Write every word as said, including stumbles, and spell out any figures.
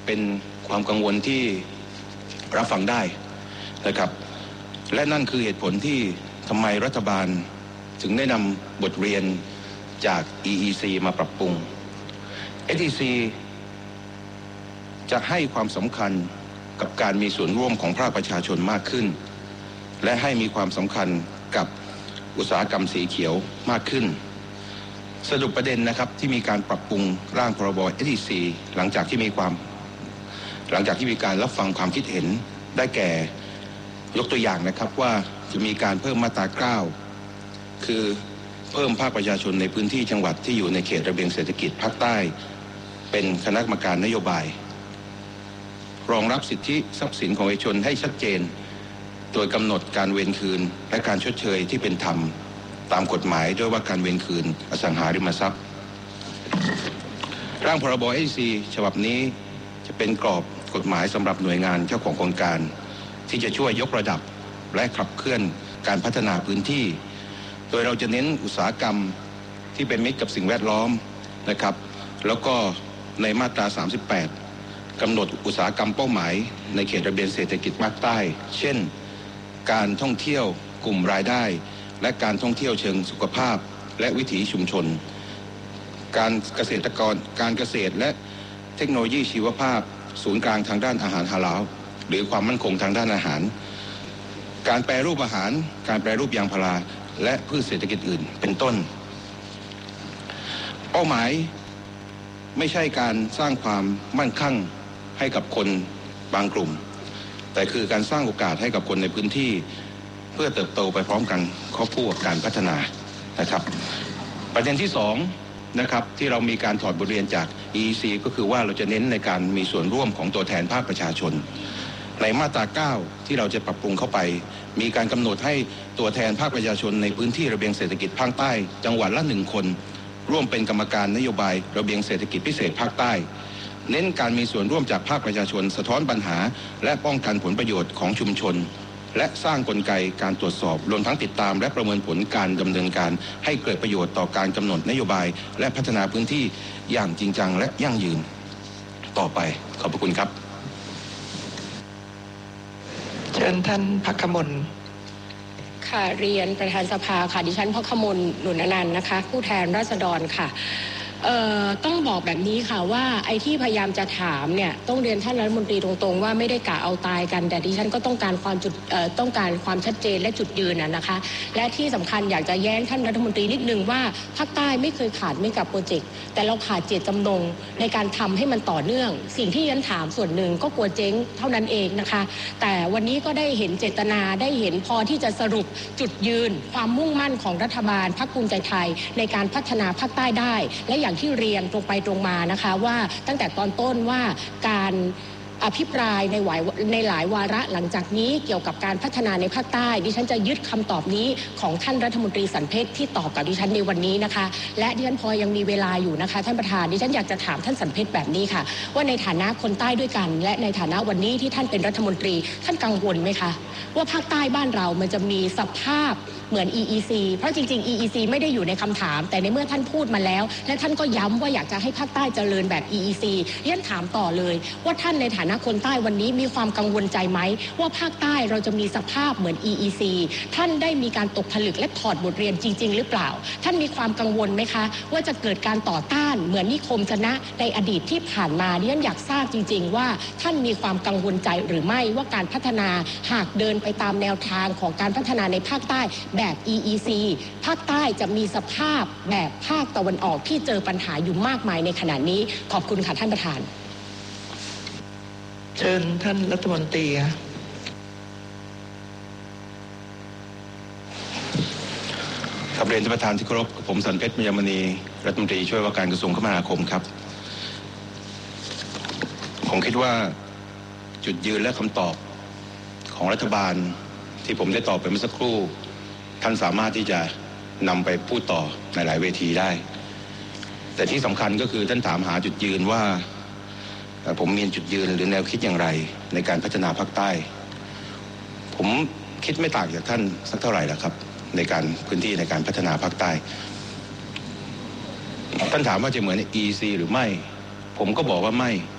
เป็นความกังวลที่รับฟังได้นะครับและนั่นคือเหตุผลที่ทำไมรัฐบาลถึงได้นำบทเรียนจาก อี อี ซี มาปรับปรุง เอส อี ซี จะให้ความสำคัญกับการมีส่วนร่วมของภาคประชาชนมากขึ้นและให้มีความสำคัญกับอุตสาหกรรมสีเขียวมากขึ้นสรุปประเด็นนะครับที่มีการปรับปรุงร่างพรบ เอส อี ซี หลังจากที่มีความหลังจากที่มีการรับฟังความคิดเห็นได้แก่ยกตัวอย่างนะครับว่าจะมีการเพิ่มมาตราเก้าคือเพิ่มภาคประชาชนในพื้นที่จังหวัดที่อยู่ในเขตระเบียงเศรษฐกิจภาคใต้เป็นคณะกรรมการนโยบายรองรับสิทธิทรัพย์สินของประชาชนให้ชัดเจนโดยกำหนดการเวรคืนและการชดเชยที่เป็นธรรมตามกฎหมายด้วยว่าการเวรคืนอสังหาริมทรัพย์ร่างพรบ เอส อี ซี ฉบับนี้จะเป็นกรอบกฎหมายสำหรับหน่วยงานเจ้าของโครงการที่จะช่วยยกระดับและขับเคลื่อนการพัฒนาพื้นที่โดยเราจะเน้นอุตสาหกรรมที่เป็นมิตรกับสิ่งแวดล้อมนะครับแล้วก็ในมาตราสามสิบแปดกำหนดอุตสาหกรรมเป้าหมายในเขตระเบียงเศรษฐกิจภาคใต้เช่นการท่องเที่ยวกลุ่มรายได้และการท่องเที่ยวเชิงสุขภาพและวิถีชุมชนการเกษตรกรการเกษตรและเทคโนโลยีชีวภาพศูนย์กลางทางด้านอาหารฮาลาลหรือความมั่นคงทางด้านอาหารการแปรรูปอาหารการแปรรูปยางพาราและพืชเศรษฐกิจอื่นเป็นต้นเป้าหมายไม่ใช่การสร้างความมั่งคั่งให้กับคนบางกลุ่มแต่คือการสร้างโอกาสให้กับคนในพื้นที่เพื่อเติบโตไปพร้อมกันควบคู่กับการพัฒนานะครับประเด็นที่สองนะครับที่เรามีการถอดบทเรียนจาก อี อี ซี ก็คือว่าเราจะเน้นในการมีส่วนร่วมของตัวแทนภาคประชาชนในมาตราเก้าที่เราจะปรับปรุงเข้าไปมีการกำหนดให้ตัวแทนภาคประชาชนในพื้นที่ระเบียงเศรษฐกิจภาคใต้จังหวัดละหนึ่งคนร่วมเป็นกรรมการนโยบายระเบียงเศรษฐกิจพิเศษภาคใต้เน้นการมีส่วนร่วมจากภาคประชาชนสะท้อนปัญหาและป้องกันผลประโยชน์ของชุมชนและสร้างกลไกการตรวจสอบรวมทั้งติดตามและประเมินผลการดำเนินการให้เกิดประโยชน์ต่อการกำหนดนโยบายและพัฒนาพื้นที่อย่างจริงจังและยั่งยืนต่อไปขอบพระคุณครับเชิญท่านภัคมลค่ะเรียนประธานสภาค่ะดิฉันภัคมลหนุนอนันต์นะคะผู้แทนราษฎรค่ะเอ่อต้องบอกแบบนี้ค่ะว่าไอ้ที่พยายามจะถามเนี่ยต้องเรียนท่านรัฐมนตรีตรงๆว่าไม่ได้กะเอาตายกันแต่ดิฉันก็ต้องการความจุดเอ่อต้องการความชัดเจนและจุดยืนน่ะนะคะและที่สำคัญอยากจะแย้งท่านรัฐมนตรีนิดนึงว่าภาคใต้ไม่เคยขาดไม่กับโปรเจกต์แต่เราขาดเจตจำนงในการทำให้มันต่อเนื่องสิ่งที่ดิฉันถามส่วนหนึ่งก็กลัวเจ๊งเท่านั้นเองนะคะแต่วันนี้ก็ได้เห็นเจตนาได้เห็นพอที่จะสรุปจุดยืนความมุ่งมั่นของรัฐบาลพรรคภูมิใจไทยในการพัฒนาภาคใต้ได้และอย่างที่เรียนตรงไปตรงมานะคะว่าตั้งแต่ตอนต้นว่าการอภิปรายในหลายในหลายวาระหลังจากนี้เกี่ยวกับการพัฒนาในภาคใต้ดิฉันจะยึดคำตอบนี้ของท่านรัฐมนตรีสันเพชรที่ตอบกับดิฉันในวันนี้นะคะและดิฉันพอยังมีเวลาอยู่นะคะท่านประธานดิฉันอยากจะถามท่านสันเพชรแบบนี้ค่ะว่าในฐานะคนใต้ด้วยกันและในฐานะวันนี้ที่ท่านเป็นรัฐมนตรีท่านกังวลไหมคะว่าภาคใต้บ้านเรามันจะมีสภาพเหมือน อี อี ซี เพราะจริงๆ อี อี ซี ไม่ได้อยู่ในคำถามแต่ในเมื่อท่านพูดมาแล้วและท่านก็ย้ำว่าอยากจะให้ภาคใต้เจริญแบบ อี อี ซี ดิฉันถามต่อเลยว่าท่านในฐานะคนใต้วันนี้มีความกังวลใจไหมว่าภาคใต้เราจะมีสภาพเหมือน อี อี ซี ท่านได้มีการตกผลึกและถอดบทเรียนจริงๆหรือเปล่าท่านมีความกังวลไหมคะว่าจะเกิดการต่อต้านเหมือนนิคมชนะในอดีตที่ผ่านมาดิฉันอยากทราบจริงๆว่าท่านมีความกังวลใจหรือไม่ว่าการพัฒนาหากเดินไปตามแนวทางของการพัฒนาในภาคใต้แบบ อี อี ซี ภาคใต้จะมีสภาพแบบภาคตะวันออกที่เจอปัญหาอยู่มากมายในขณะนี้ขอบคุณค่ะท่านประธานเชิญท่านรัฐมนตรีครับเรียนท่านประธานที่เคารพผมสันเพชร มยมณีรัฐมนตรีช่วยว่าการกระทรวงคมนาคมครับผมคิดว่าจุดยืนและคำตอบของรัฐบาลที่ผมได้ตอบไปเมื่อสักครู่ท่านสามารถที่จะนำไปพูดต่อในหลายเวทีได้แต่ที่สำคัญก็คือท่านถามหาจุดยืนว่าผมมีจุดยืนหรือแนวคิดอย่างไรในการพัฒนาภาคใต้ผมคิดไม่ต่างจากท่านสักเท่าไหร่แล้วครับในการพื้นที่ในการพัฒนาภาคใต้ท่านถามว่าจะเหมือน อี ซี หรือไม่ผมก็บอกว่าไม่